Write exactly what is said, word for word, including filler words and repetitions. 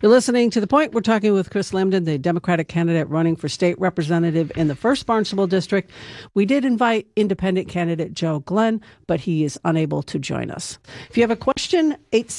You're listening to The Point. We're talking with Chris Lambden, the Democratic candidate running for state representative in the first Barnstable district. We did invite independent candidate Joe Glenn, but he is unable to join us. If you have a question, eight